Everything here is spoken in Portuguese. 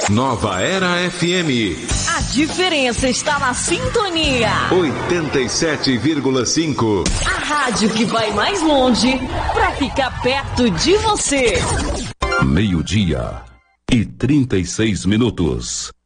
Nova Era FM. A diferença está na sintonia. 87,5. A rádio que vai mais longe para ficar perto de você. 12:36.